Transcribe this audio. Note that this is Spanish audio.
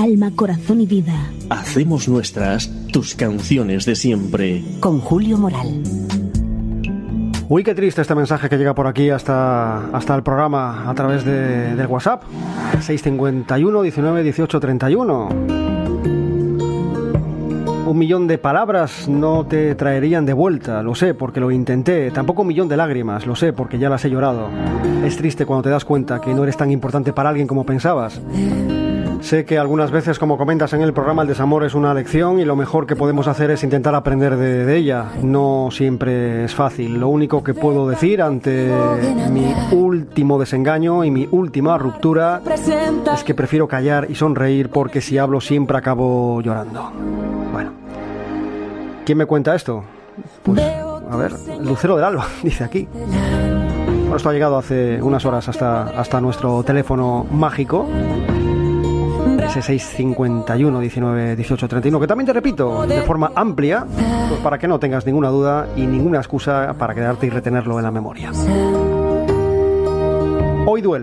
alma, corazón y vida. Hacemos nuestras tus canciones de siempre. Con Julio Moral. Uy, qué triste este mensaje que llega por aquí hasta el programa a través del WhatsApp. 651 19 18 31. 1.000.000 de palabras no te traerían de vuelta, lo sé porque lo intenté. Tampoco 1.000.000 de lágrimas, lo sé porque ya las he llorado. Es triste cuando te das cuenta que no eres tan importante para alguien como pensabas. Sé que algunas veces, como comentas en el programa, el desamor es una lección y lo mejor que podemos hacer es intentar aprender de ella. No siempre es fácil. Lo único que puedo decir ante mi último desengaño y mi última ruptura es que prefiero callar y sonreír porque si hablo siempre acabo llorando. Bueno, ¿quién me cuenta esto? Pues, a ver, Lucero del Alba, dice aquí. Bueno, esto ha llegado hace unas horas hasta nuestro teléfono mágico. Ese 651 19 18 31, que también te repito de forma amplia, pues para que no tengas ninguna duda y ninguna excusa para quedarte y retenerlo en la memoria. Hoy duele.